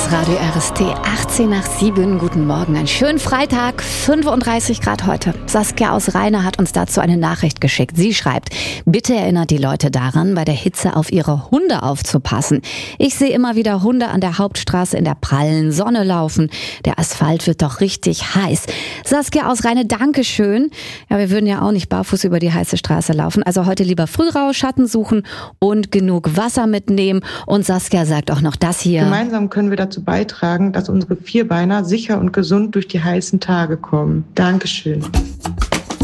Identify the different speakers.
Speaker 1: ist Radio RST 18 nach 7. Guten Morgen, einen schönen Freitag, 35 Grad heute. Saskia aus Rheine hat uns dazu eine Nachricht geschickt. Sie schreibt, bitte erinnert die Leute daran, bei der Hitze auf ihre Hunde aufzupassen. Ich sehe immer wieder Hunde an der Hauptstraße in der prallen Sonne laufen. Der Asphalt wird doch richtig heiß. Saskia aus Rheine, Dankeschön. Ja, wir würden ja auch nicht barfuß über die heiße Straße laufen. Also heute lieber früh raus, Schatten suchen und genug Wasser mitnehmen. Und Saskia sagt auch noch das hier.
Speaker 2: Gemeinsam können wir dazu beitragen, dass unsere Vierbeiner sicher und gesund durch die heißen Tage kommen. Dankeschön.